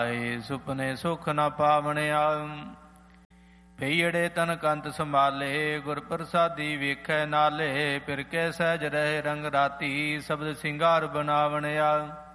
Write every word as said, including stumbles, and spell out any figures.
ਸੁਪਨੇ ਸੁਖ ਨ ਪਾਵਣਿਆ। ਪਈੜੇ ਤਨ ਕੰਤ ਸੰਭਾਲੇ, ਗੁਰ ਪ੍ਰਸਾਦੀ ਵੇਖੈ ਨਾਲੇ। ਫਿਰ ਕੇ ਸਹਿਜ ਰਹੇ ਰੰਗ ਰਾਤੀ, ਸ਼ਬਦ ਸਿੰਗਾਰ ਬਣਾਵਣਿਆ।